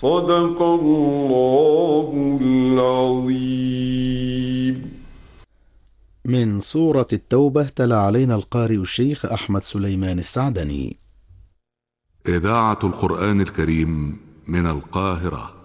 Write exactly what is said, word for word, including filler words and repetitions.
صدق الله العظيم. من سورة التوبة تلا علينا القارئ الشيخ أحمد سليمان السعدني. إذاعة القرآن الكريم من القاهرة.